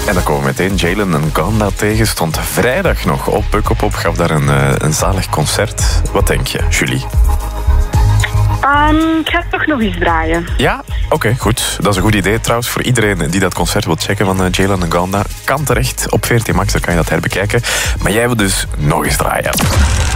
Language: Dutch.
En dan komen we meteen Jalen Nganda tegen. Stond vrijdag nog op Pukkelpop. Gaf daar een zalig concert. Wat denk je, Julie? Ik ga het toch nog eens draaien. Ja? Oké, goed. Dat is een goed idee trouwens voor iedereen die dat concert wil checken van Jalen Nganda. Kan terecht op VRT Max, dan kan je dat herbekijken. Maar jij wil dus nog eens draaien.